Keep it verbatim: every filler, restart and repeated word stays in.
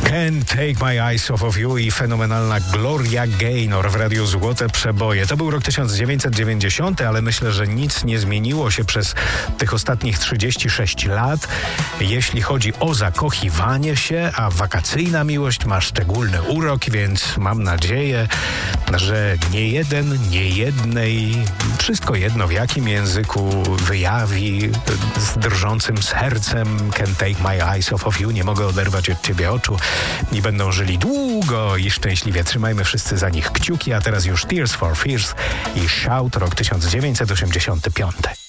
Can't Take My Eyes Off of You i fenomenalna Gloria Gaynor w Radiu Złote Przeboje. To był rok tysiąc dziewięćset dziewięćdziesiąty, ale myślę, że nic nie zmieniło się przez tych ostatnich trzydzieści sześć lat. Jeśli chodzi o zakochiwanie się, a wakacyjna miłość ma szczególny urok, więc mam nadzieję, że nie jeden, nie jednej, wszystko jedno w jakim języku wyjawi z drżącym sercem Can't Take My Eyes Off of You, nie mogę oderwać od ciebie oczu i będą żyli długo i szczęśliwie. Trzymajmy wszyscy za nich kciuki, a teraz już Tears for Fears i Shout, rok tysiąc dziewięćset osiemdziesiąty piąty.